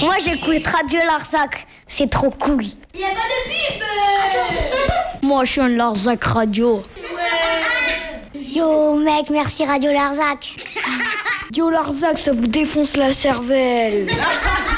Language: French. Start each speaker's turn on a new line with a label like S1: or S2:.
S1: Moi j'écoute Radio Larzac, c'est trop cool.
S2: Il n'y a pas de pub.
S3: Moi je suis un Larzac Radio.
S1: Yo mec, merci Radio Larzac.
S3: Yo Larzac, ça vous défonce la cervelle.